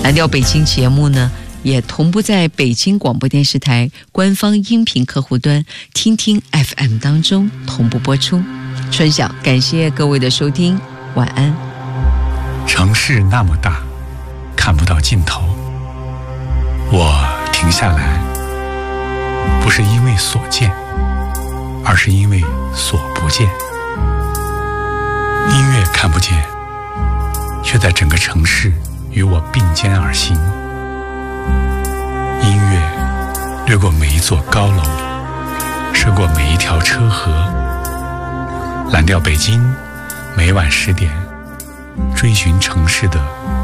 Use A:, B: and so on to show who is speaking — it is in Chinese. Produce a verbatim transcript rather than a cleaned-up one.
A: 蓝调北京节目呢，也同步在北京广播电视台官方音频客户端听听 F M 当中同步播出。春晓，感谢各位的收听，晚安。
B: 城市那么大，看不到尽头，我停下来，不是因为所见，而是因为所不见。音乐看不见，却在整个城市与我并肩而行。音乐掠过每一座高楼，涉过每一条车河。蓝调北京，每晚十点，追寻城市的